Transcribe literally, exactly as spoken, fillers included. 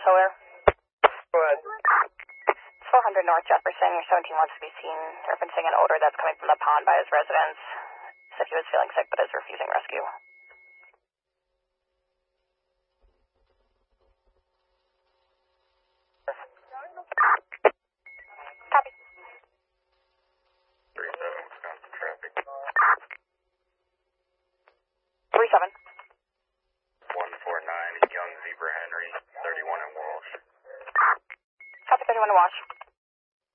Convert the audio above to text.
Solar. Go ahead. It's four hundred North Jefferson. Your seventeen wants to be seen referencing an odor that's coming from the pond by his residence. Said he was feeling sick but is refusing rescue. Copy. three seven, Wisconsin traffic. three seven. one four nine, Young Zebra Henry, thirty-one in Walsh. Copy thirty-one in Walsh.